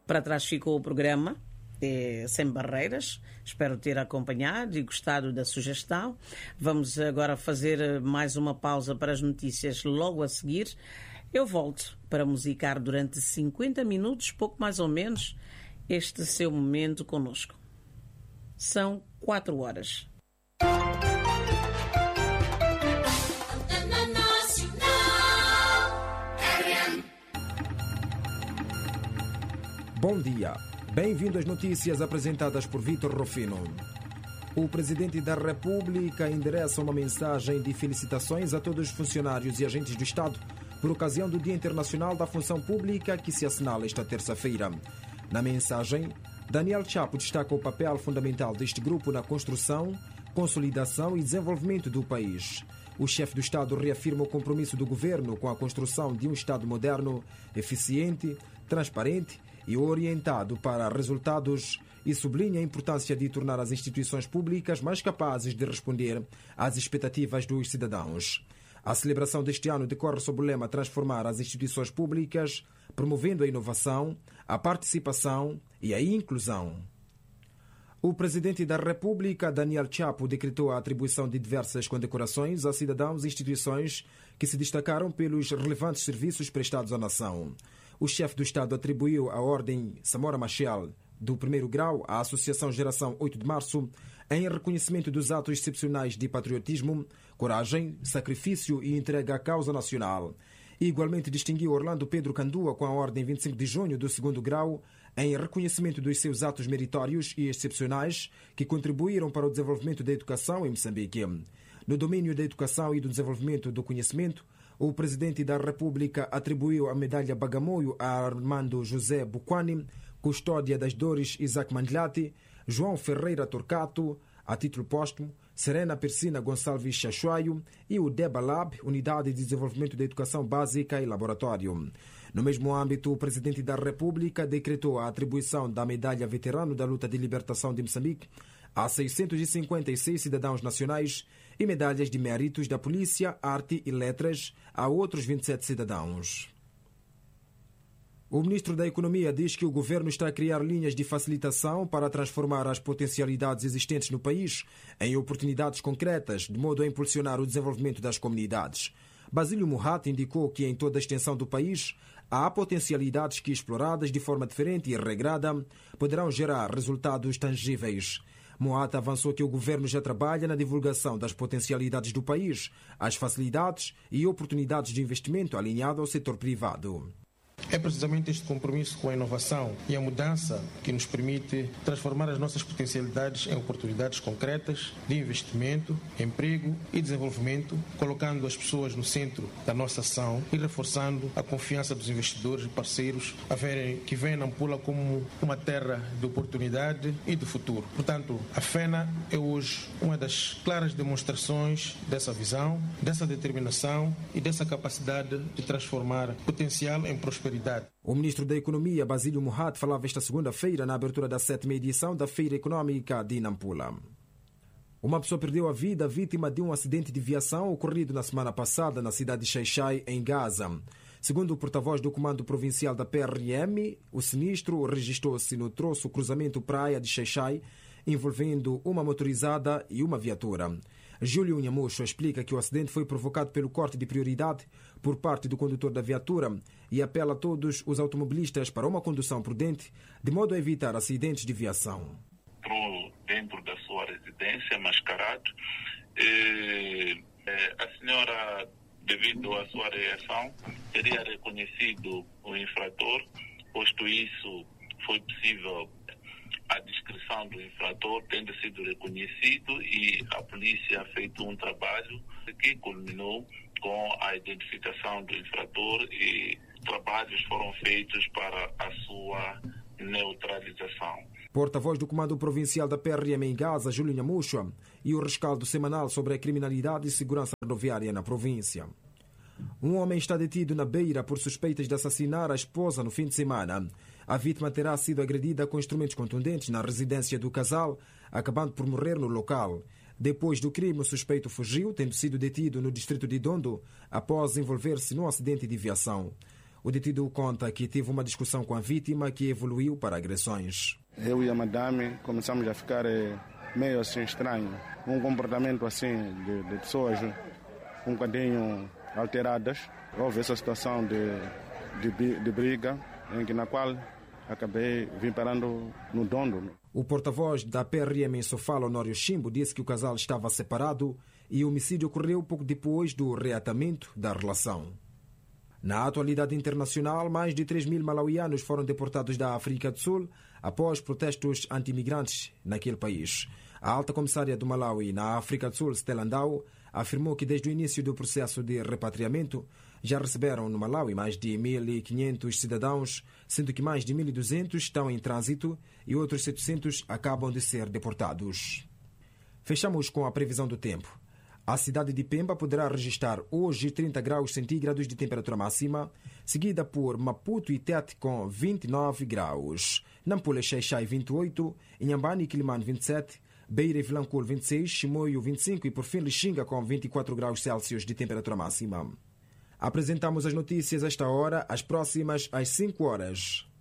Para trás ficou o programa Sem Barreiras. Espero ter acompanhado e gostado da sugestão. Vamos agora fazer mais uma pausa para as notícias logo a seguir. Eu volto para musicar durante 50 minutos, pouco mais ou menos, este seu momento conosco. São 4 horas. Bom dia. Bem-vindo às notícias apresentadas por Vítor Rufino. O Presidente da República endereça uma mensagem de felicitações a todos os funcionários e agentes do Estado por ocasião do Dia Internacional da Função Pública, que se assinala esta terça-feira. Na mensagem, Daniel Chapo destaca o papel fundamental deste grupo na construção, consolidação e desenvolvimento do país. O chefe do Estado reafirma o compromisso do governo com a construção de um Estado moderno, eficiente, transparente e orientado para resultados e sublinha a importância de tornar as instituições públicas mais capazes de responder às expectativas dos cidadãos. A celebração deste ano decorre sob o lema Transformar as instituições públicas, promovendo a inovação, a participação e a inclusão. O Presidente da República, Daniel Chapo, decretou a atribuição de diversas condecorações a cidadãos e instituições que se destacaram pelos relevantes serviços prestados à nação. O chefe do Estado atribuiu a Ordem Samora Machel do 1º grau à Associação Geração 8 de Março em reconhecimento dos atos excepcionais de patriotismo, coragem, sacrifício e entrega à causa nacional. E igualmente distinguiu Orlando Pedro Candua com a Ordem 25 de Junho do 2º grau em reconhecimento dos seus atos meritórios e excepcionais que contribuíram para o desenvolvimento da educação em Moçambique. No domínio da educação e do desenvolvimento do conhecimento, o Presidente da República atribuiu a medalha Bagamoio a Armando José Buquani, Custódia das Dores Isaac Mandlati, João Ferreira Torcato, a título póstumo, Serena Persina Gonçalves Chachuaio e o DEBA Lab, Unidade de Desenvolvimento da Educação Básica e Laboratório. No mesmo âmbito, o Presidente da República decretou a atribuição da medalha Veterano da Luta de Libertação de Moçambique a 656 cidadãos nacionais e medalhas de méritos da Polícia, Arte e Letras a outros 27 cidadãos. O Ministro da Economia diz que o governo está a criar linhas de facilitação para transformar as potencialidades existentes no país em oportunidades concretas, de modo a impulsionar o desenvolvimento das comunidades. Basílio Mohat indicou que em toda a extensão do país há potencialidades que, exploradas de forma diferente e regrada, poderão gerar resultados tangíveis. Mohat avançou que o governo já trabalha na divulgação das potencialidades do país, as facilidades e oportunidades de investimento alinhado ao setor privado. É precisamente este compromisso com a inovação e a mudança que nos permite transformar as nossas potencialidades em oportunidades concretas de investimento, emprego e desenvolvimento, colocando as pessoas no centro da nossa ação e reforçando a confiança dos investidores e parceiros que veem Nampula como uma terra de oportunidade e de futuro. Portanto, a FENA é hoje uma das claras demonstrações dessa visão, dessa determinação e dessa capacidade de transformar potencial em prosperidade. O Ministro da Economia, Basílio Mohat, falava esta segunda-feira na abertura da 7ª edição da Feira Econômica de Nampula. Uma pessoa perdeu a vida vítima de um acidente de viação ocorrido na semana passada na cidade de Xai-Xai, em Gaza. Segundo o porta-voz do Comando Provincial da PRM, o sinistro registrou-se no troço cruzamento praia de Xai-Xai, envolvendo uma motorizada e uma viatura. Júlio Nhamucho explica que o acidente foi provocado pelo corte de prioridade por parte do condutor da viatura e apela a todos os automobilistas para uma condução prudente, de modo a evitar acidentes de viação. Entrou dentro da sua residência, mascarado. A senhora, devido à sua reação, teria reconhecido o infrator, posto isso foi possível a descrição do infrator tendo sido reconhecido e a polícia feito um trabalho que culminou com a identificação do infrator e trabalhos foram feitos para a sua neutralização. Porta-voz do Comando Provincial da PRM em Gaza, Júlio Nhamucho, e o rescaldo semanal sobre a criminalidade e segurança rodoviária na província. Um homem está detido na Beira por suspeitas de assassinar a esposa no fim de semana. A vítima terá sido agredida com instrumentos contundentes na residência do casal, acabando por morrer no local. Depois do crime, o suspeito fugiu, tendo sido detido no distrito de Dondo após envolver-se num acidente de viação. O detido conta que teve uma discussão com a vítima que evoluiu para agressões. Eu e a madame começamos a ficar meio assim estranho. Um comportamento assim de pessoas um bocadinho alteradas. Houve essa situação de briga na qual acabei vim parando no dondo. O porta-voz da PRM em Sofala, Honório Chimbo, disse que o casal estava separado e o homicídio ocorreu pouco depois do reatamento da relação. Na atualidade internacional, mais de 3.000 malauianos foram deportados da África do Sul após protestos anti-imigrantes naquele país. A alta comissária do Malawi na África do Sul, Stella Ndau, afirmou que desde o início do processo de repatriamento já receberam no Malawi mais de 1.500 cidadãos, sendo que mais de 1.200 estão em trânsito e outros 700 acabam de ser deportados. Fechamos com a previsão do tempo. A cidade de Pemba poderá registrar hoje 30 graus centígrados de temperatura máxima, seguida por Maputo e Tete com 29 graus. Nampula e Xai-Xai 28, Inhambane e Quilimane 27, Beira e Vilanculo 26, Chimoio 25 e por fim Lixinga com 24 graus Celsius de temperatura máxima. Apresentamos as notícias a esta hora, as próximas às 5 horas.